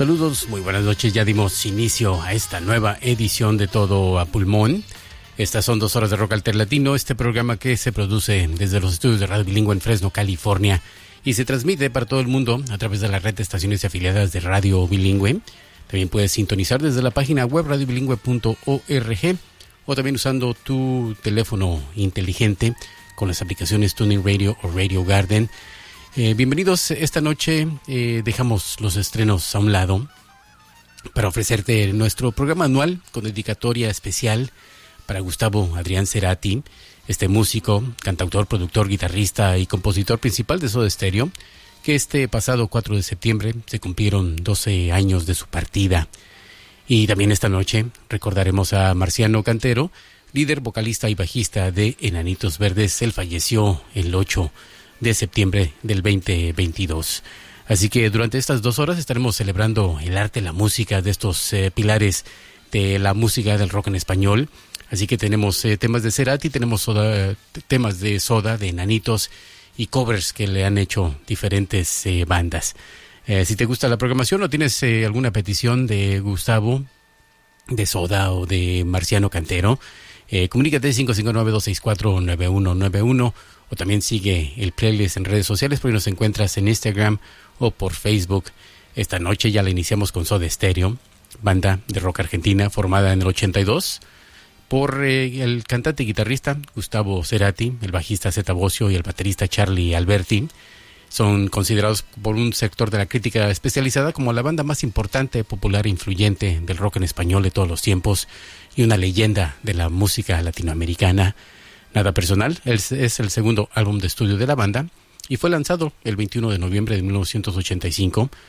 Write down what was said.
Saludos, muy buenas noches. Ya dimos inicio a esta nueva edición de Todo a Pulmón. Estas son 2 horas de rock alternativo, este programa que se produce desde los estudios de Radio Bilingüe en Fresno, California, y se transmite para todo el mundo a través de la red de estaciones afiliadas de Radio Bilingüe. También puedes sintonizar desde la página web radiobilingüe.org o también usando tu teléfono inteligente con las aplicaciones Tuning Radio o Radio Garden. Bienvenidos. Esta noche dejamos los estrenos a un lado para ofrecerte nuestro programa anual con dedicatoria especial para Gustavo Adrián Cerati, este músico, cantautor, productor, guitarrista y compositor principal de Soda Stereo, que este pasado 4 de septiembre se cumplieron 12 años de su partida. Y también esta noche recordaremos a Marciano Cantero, líder, vocalista y bajista de Enanitos Verdes. Él falleció el 8 de septiembre del 2022. Así que durante estas 2 horas estaremos celebrando el arte, la música de estos pilares de la música del rock en español. Así que tenemos temas de Cerati, tenemos temas de Soda, de Enanitos y covers que le han hecho diferentes bandas. Si te gusta la programación o tienes alguna petición de Gustavo, de Soda o de Marciano Cantero, comunícate 559-264-9191 o también sigue el playlist en redes sociales, porque nos encuentras en Instagram o por Facebook. Esta noche ya la iniciamos con Soda Stereo, banda de rock argentina formada en el 82 por el cantante y guitarrista Gustavo Cerati, el bajista Zeta Bosio y el baterista Charlie Alberti. Son considerados por un sector de la crítica especializada como la banda más importante, popular e influyente del rock en español de todos los tiempos y una leyenda de la música latinoamericana. Nada personal, es el segundo álbum de estudio de la banda y fue lanzado el 21 de noviembre de 1985